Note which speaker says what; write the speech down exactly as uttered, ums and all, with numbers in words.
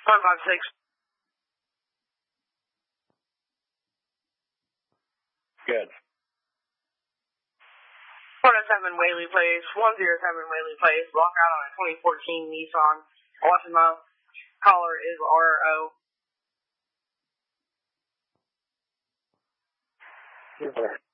Speaker 1: one five six.
Speaker 2: Good.
Speaker 1: one oh seven Whaley Place, one oh seven Whaley Place, block out on a twenty fourteen Nissan Altima. Caller is R O.
Speaker 2: Yes, sir.